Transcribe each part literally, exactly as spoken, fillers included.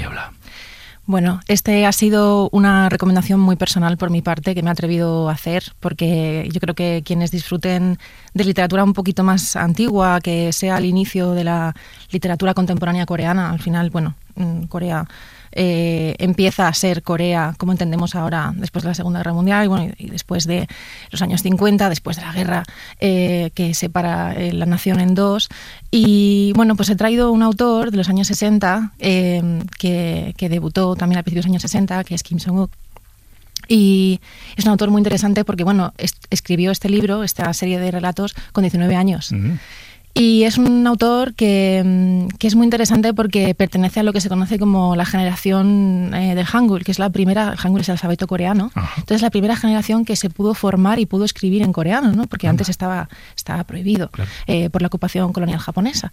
niebla. Bueno, este ha sido una recomendación muy personal por mi parte que me he atrevido a hacer, porque yo creo que quienes disfruten de literatura un poquito más antigua, que sea el inicio de la literatura contemporánea coreana, al final, bueno, Corea eh, empieza a ser Corea como entendemos ahora después de la Segunda Guerra Mundial y, bueno, y después de los años cincuenta, después de la guerra eh, que separa eh, la nación en dos. Y bueno, pues he traído un autor de los años sesenta eh, que, que debutó también a principios de los años sesenta, que es Kim Song-wook. Y es un autor muy interesante porque, bueno, es, escribió este libro, esta serie de relatos, con diecinueve años. Uh-huh. Y es un autor que, que es muy interesante porque pertenece a lo que se conoce como la generación eh, del Hangul, que es la primera, el Hangul es el alfabeto coreano, ajá. Entonces la primera generación que se pudo formar y pudo escribir en coreano, ¿no? Porque ajá. antes estaba, estaba prohibido claro. eh, por la ocupación colonial japonesa.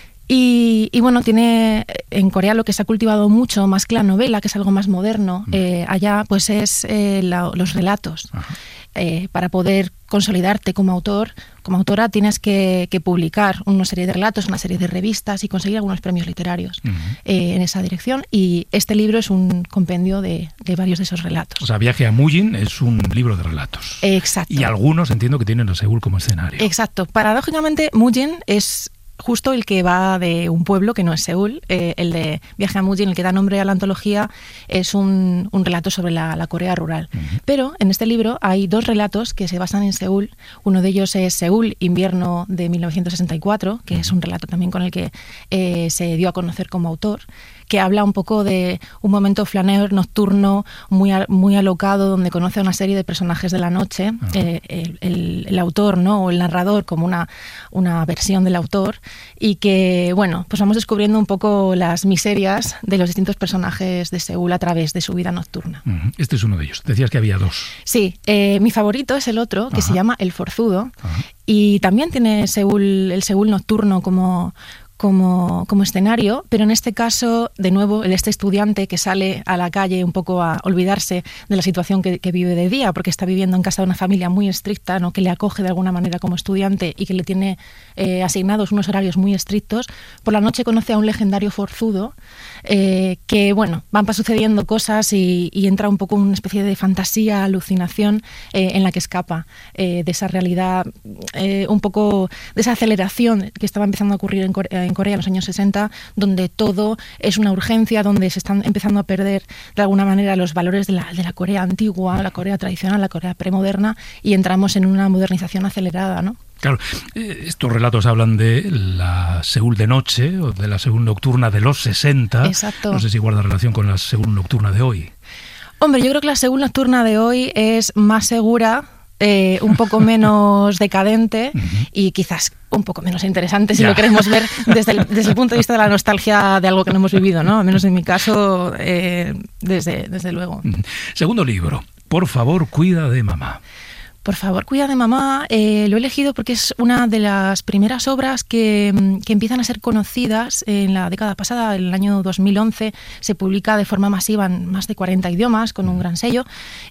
Y, y bueno, tiene en Corea lo que se ha cultivado mucho, más que la novela, que es algo más moderno, eh, allá pues es eh, la, los relatos. Eh, para poder consolidarte como autor, como autora, tienes que, que publicar una serie de relatos, una serie de revistas y conseguir algunos premios literarios uh-huh. eh, en esa dirección. Y este libro es un compendio de, de varios de esos relatos. O sea, Viaje a Mujin es un libro de relatos. Exacto. Y algunos entiendo que tienen a Seúl como escenario. Exacto. Paradójicamente, Mujin es justo el que va de un pueblo que no es Seúl. Eh, el de Viaje a Mujin, el que da nombre a la antología, es un, un relato sobre la, la Corea rural. Uh-huh. Pero en este libro hay dos relatos que se basan en Seúl. Uno de ellos es Seúl, invierno de mil novecientos sesenta y cuatro, que uh-huh. es un relato también con el que eh, se dio a conocer como autor, que habla un poco de un momento flaneur nocturno muy, muy alocado, donde conoce a una serie de personajes de la noche, uh-huh. eh, el, el, el autor, ¿no? O el narrador como una, una versión del autor, y que, bueno, pues vamos descubriendo un poco las miserias de los distintos personajes de Seúl a través de su vida nocturna. Uh-huh. Este es uno de ellos. Decías que había dos. Sí, eh, mi favorito es el otro, que uh-huh. se llama El Forzudo, uh-huh. y también tiene Seúl, el Seúl nocturno como... Como, como escenario, pero en este caso, de nuevo, este estudiante que sale a la calle un poco a olvidarse de la situación que, que vive de día, porque está viviendo en casa de una familia muy estricta, ¿no? Que le acoge de alguna manera como estudiante y que le tiene eh, asignados unos horarios muy estrictos. Por la noche conoce a un legendario forzudo eh, que, bueno, van sucediendo cosas y, y entra un poco en una especie de fantasía, alucinación eh, en la que escapa eh, de esa realidad, eh, un poco de esa aceleración que estaba empezando a ocurrir en Corea, en Corea en los años sesenta, donde todo es una urgencia, donde se están empezando a perder de alguna manera los valores de la, de la Corea antigua, la Corea tradicional, la Corea premoderna, y entramos en una modernización acelerada, ¿no? Claro, estos relatos hablan de la Seúl de noche o de la Seúl nocturna de los sesenta. Exacto. No sé si guarda relación con la Seúl nocturna de hoy. Hombre, yo creo que la Seúl nocturna de hoy es más segura, Eh, un poco menos decadente uh-huh. y quizás un poco menos interesante si ya. Lo queremos ver desde el, desde el punto de vista de la nostalgia de algo que no hemos vivido, ¿no? Al menos en mi caso, eh, desde, desde luego. Uh-huh. Segundo libro, Por favor, cuida de mamá. Por favor, cuida de mamá. Eh, lo he elegido porque es una de las primeras obras que, que empiezan a ser conocidas en la década pasada. En el año dos mil once se publica de forma masiva en más de cuarenta idiomas con un gran sello,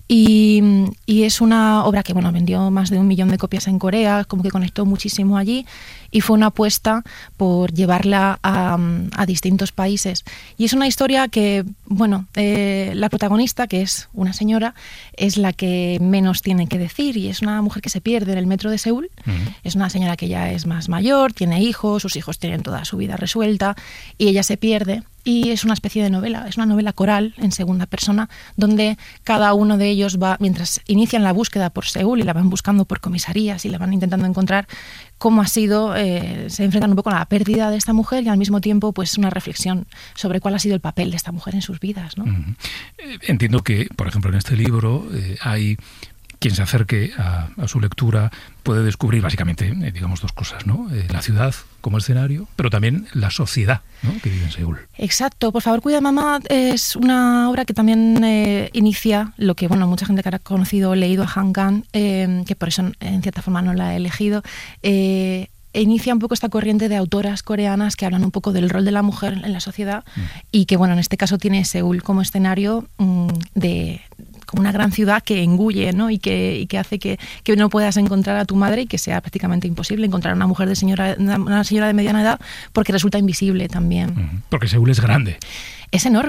y, y es una obra que, bueno, vendió más de un millón de copias en Corea, como que conectó muchísimo allí, y fue una apuesta por llevarla a, a distintos países. Y es una historia que, bueno, eh, la protagonista, que es una señora, es la que menos tiene que decir, y es una mujer que se pierde en el metro de Seúl. Uh-huh. Es una señora que ya es más mayor, tiene hijos, sus hijos tienen toda su vida resuelta, y ella se pierde. Y es una especie de novela, es una novela coral en segunda persona, donde cada uno de ellos va, mientras inician la búsqueda por Seúl y la van buscando por comisarías y la van intentando encontrar, cómo ha sido, eh, se enfrentan un poco a la pérdida de esta mujer, y al mismo tiempo pues una reflexión sobre cuál ha sido el papel de esta mujer en sus vidas, ¿no? Uh-huh. Entiendo que, por ejemplo, en este libro eh, hay... quien se acerque a, a su lectura puede descubrir básicamente, eh, digamos, dos cosas, ¿no? Eh, la ciudad como escenario, pero también la sociedad, ¿no?, que vive en Seúl. Exacto. Por favor, cuida de mamá es una obra que también eh, inicia lo que, bueno, mucha gente que ha conocido o leído a Han Kang, eh, que por eso en cierta forma no la he elegido, eh, inicia un poco esta corriente de autoras coreanas que hablan un poco del rol de la mujer en la sociedad, mm. y que, bueno, en este caso tiene Seúl como escenario mm, de... como una gran ciudad que engulle, ¿no? y, que, y que hace que, que no puedas encontrar a tu madre, y que sea prácticamente imposible encontrar a una mujer de señora, una señora de mediana edad, porque resulta invisible también. Porque Seúl es grande. Es enorme.